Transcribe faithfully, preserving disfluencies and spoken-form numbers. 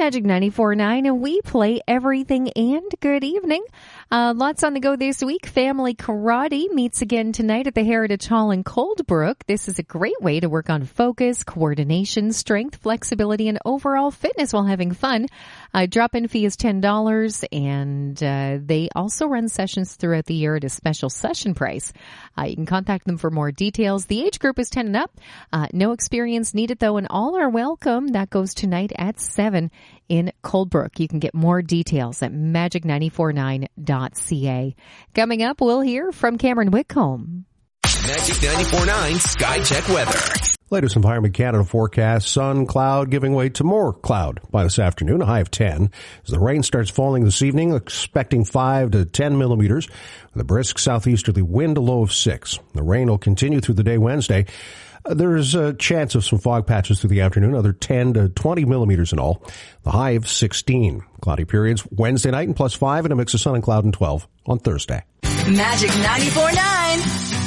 Magic ninety-four point nine, and we play everything and good evening. Uh, lots on the go this week. Family Karate meets again tonight at the Heritage Hall in Coldbrook. This is a great way to work on focus, coordination, strength, flexibility, and overall fitness while having fun. Uh, drop-in fee is ten dollars, and uh, they also run sessions throughout the year at a special session price. Uh, you can contact them for more details. The age group is ten and up. Uh, no experience needed, though, and all are welcome. That goes tonight at seven in Coldbrook. You can get more details at magic nine four nine dot c a. Coming up, we'll hear from Cameron Whitcomb. Magic ninety-four point nine Sky Check Weather. Latest Environment Canada forecast, sun, cloud, giving way to more cloud by this afternoon, a high of ten. As the rain starts falling this evening, expecting five to ten millimeters, with a brisk southeasterly wind, a low of six. The rain will continue through the day Wednesday. Uh, there's a chance of some fog patches through the afternoon, another ten to twenty millimeters in all. The high of sixteen. Cloudy periods Wednesday night and plus five, and a mix of sun and cloud and twelve on Thursday. Magic ninety-four point nine.